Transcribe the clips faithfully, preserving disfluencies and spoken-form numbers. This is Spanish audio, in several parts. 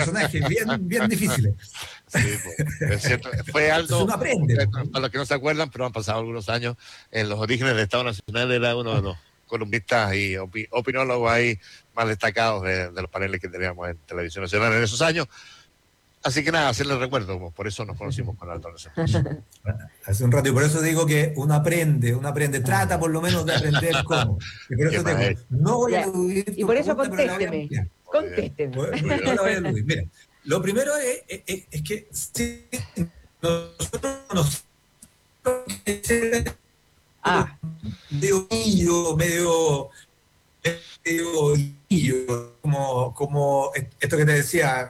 personajes bien, bien difíciles. Sí, pues, es cierto. Fue algo, uno aprende. para los que no se acuerdan, pero han pasado algunos años, en los orígenes del Estado Nacional era uno de los columnistas y opi- opinólogos ahí más destacados de, de los paneles que teníamos en Televisión Nacional en esos años. Así que nada, hacerle recuerdo, pues, por eso nos conocimos con Aldo Nocenti. Hace un rato, y por eso digo que uno aprende, uno aprende, trata por lo menos de aprender cómo. Y por eso Qué digo, maestro. no voy a Ya. eludir Y tu por eso pregunta, pero la voy a contésteme. ampliar. Contésteme. Bueno, no la voy a eludir. Mira, lo primero es, es, es que si nosotros nos Ah, medio pillo, medio medio pillo, como, como esto que te decía,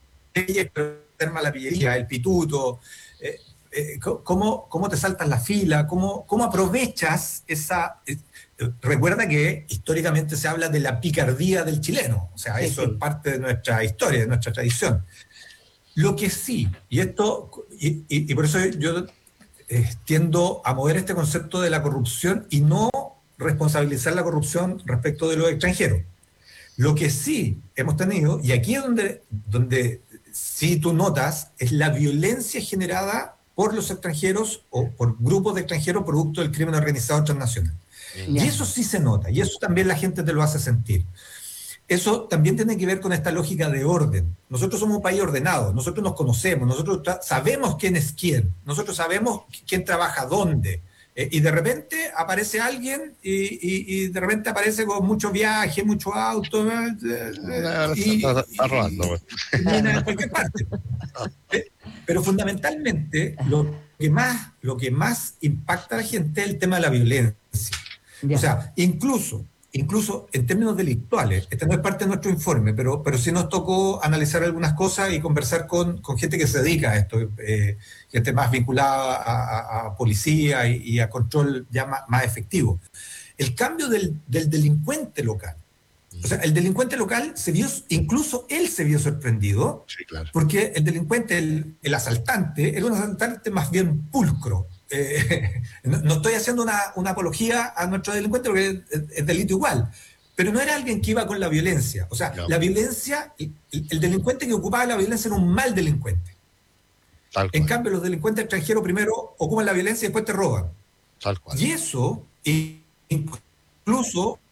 la pillería, el pituto, eh, eh, cómo, cómo te saltan la fila, cómo, cómo aprovechas esa... Eh, recuerda que históricamente se habla de la picardía del chileno, o sea, sí, eso sí. es parte de nuestra historia, de nuestra tradición. Lo que sí, y esto, y, y, y por eso yo eh, tiendo a mover este concepto de la corrupción y no responsabilizar la corrupción respecto de los extranjeros. Lo que sí hemos tenido, y aquí es donde, donde sí tú notas, es la violencia generada por los extranjeros o por grupos de extranjeros producto del crimen organizado transnacional. Ya. Y eso sí se nota, y eso también la gente te lo hace sentir. Eso también tiene que ver con esta lógica de orden. Nosotros somos un país ordenado, nosotros nos conocemos, nosotros sabemos quién es quién, nosotros sabemos quién trabaja dónde. Eh, y de repente aparece alguien y, y, y de repente aparece con mucho viaje, mucho auto, eh, eh, y, Está robando. y, y viene de cualquier parte. Eh, Pero fundamentalmente lo que más, lo que más impacta a la gente es el tema de la violencia. ya. O sea, incluso, incluso en términos delictuales, este no es parte de nuestro informe, pero, pero sí nos tocó analizar algunas cosas y conversar con, con gente que se dedica a esto, eh, gente más vinculada a, a, a policía y, y a control ya más, más efectivo. El cambio del, del delincuente local. O sea, el delincuente local se vio, incluso él se vio sorprendido, Sí, claro. porque el delincuente, el, el asaltante, era un asaltante más bien pulcro. Eh, no, no estoy haciendo una, una apología a nuestro delincuente porque es, es delito igual, pero no era alguien que iba con la violencia. O sea, No. la violencia, el, el delincuente que ocupaba la violencia era un mal delincuente. Tal En cual, cambio, los delincuentes extranjeros primero ocupan la violencia y después te roban. tal cual. Y eso, incluso,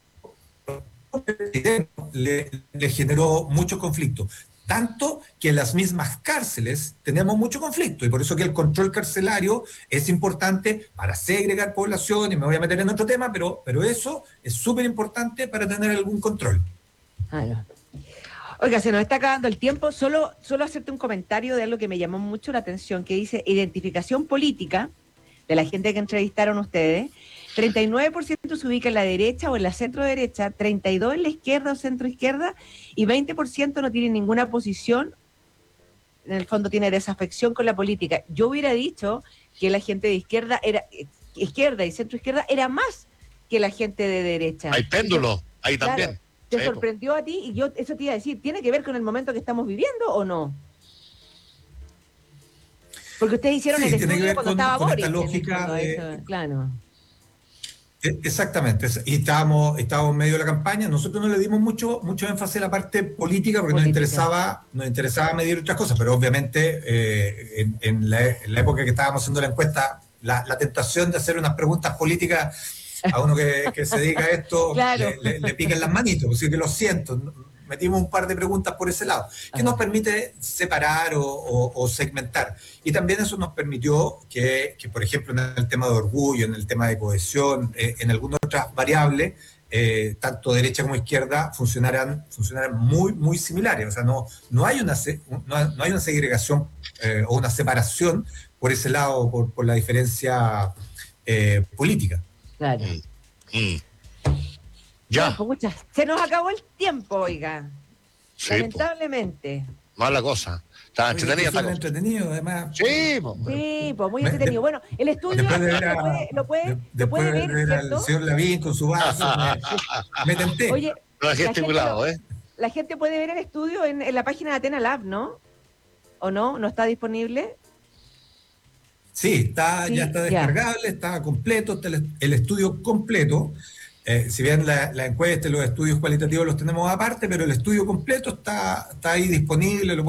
le, le generó mucho conflicto. Tanto que en las mismas cárceles tenemos mucho conflicto, y por eso que el control carcelario es importante para segregar población, y me voy a meter en otro tema, pero, pero eso es súper importante para tener algún control. Ah, no. Oiga, se nos está acabando el tiempo. Solo, solo hacerte un comentario de algo que me llamó mucho la atención, que dice identificación política de la gente que entrevistaron ustedes. treinta y nueve por ciento se ubica en la derecha o en la centro derecha, treinta y dos por ciento en la izquierda o centro izquierda, y veinte por ciento no tiene ninguna posición. En el fondo tiene desafección con la política. Yo hubiera dicho que la gente de izquierda era izquierda y centro izquierda era más que la gente de derecha. Hay péndulo, ahí Claro, también. ¿te Sí, sorprendió a ti? Y yo eso te iba a decir, ¿tiene que ver con el momento que estamos viviendo o no? Porque ustedes hicieron Sí, el tiene que estudio ver cuando con- estaba con Boris. esta en el lógica fondo, de- eso, claro. Exactamente, y estábamos, estábamos en medio de la campaña. Nosotros no le dimos mucho, mucho énfasis a la parte política porque Política. nos interesaba, nos interesaba medir otras cosas, pero obviamente eh, en, en, la, en la época que estábamos haciendo la encuesta, la, la tentación de hacer unas preguntas políticas a uno que, que se dedica a esto, Claro. le, le, le pican las manitos, así que lo siento. Metimos un par de preguntas por ese lado, que Ah. nos permite separar o, o, o segmentar. Y también eso nos permitió que, que, por ejemplo, en el tema de orgullo, en el tema de cohesión, eh, en algunas otras variables, eh, tanto derecha como izquierda funcionaran, funcionaran muy, muy similares. O sea, no, no, hay, una, no, no hay una segregación eh, o una separación por ese lado, por, por la diferencia eh, política. Claro. Mm, mm. Ya. No, pues, muchas. Se nos acabó el tiempo, oiga. Sí, Lamentablemente. po. Mala cosa. Estaba entretenida esta cosa. entretenido, además. Sí, po. Sí, pues muy Me- entretenido. de- Bueno, el estudio Después de lo ver, a, puede, lo puede, de- lo después puede de ver, ver al ¿cierto? señor Lavín con su vaso, me, me tenté. Oye, No la es gente, gesticulado, lo- ¿eh? la gente puede ver el estudio en, en la página de Atena Lab, ¿no? ¿O no? ¿No está disponible? Sí, está, Sí, ya está ya. descargable, está completo, está el, el estudio completo. Eh, si bien la, la encuesta y los estudios cualitativos los tenemos aparte, pero el estudio completo está, está ahí disponible, lo